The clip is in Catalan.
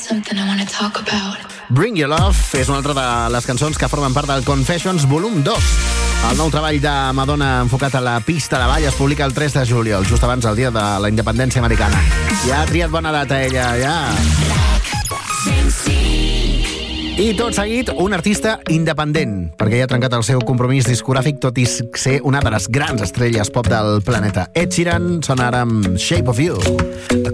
Bring Your Love és una altra de les cançons que formen part del Confessions Volum 2. El nou treball de Madonna enfocat a la pista de ball es publica el 3 de juliol, just abans del dia de la independència americana. Ja ha triat bona data ella, ja. I tot seguit, un artista independent, perquè ja ha trencat el seu compromís discogràfic, tot i ser una de les grans estrelles pop del planeta. Ed Sheeran sona ara amb Shape of You.